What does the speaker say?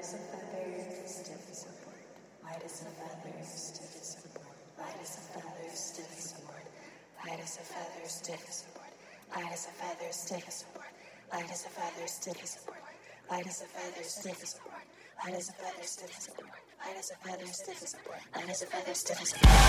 as a feather, stiff as a board. Light as a feather, stiff as a board. Light as a feather, stiff as a board. Light as a feather, stiff as a board. Light as a feather, stiff as a board. Light as a feather, stiff as a board. Light as a feather, stiff as a board. Light as a feather, stiff as a board. Light as a feather, stiff as a board. Light as a feather, stiff as a board.